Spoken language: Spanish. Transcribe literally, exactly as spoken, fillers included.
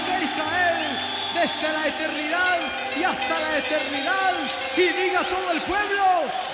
de Israel desde la eternidad y hasta la eternidad. Y diga todo el pueblo.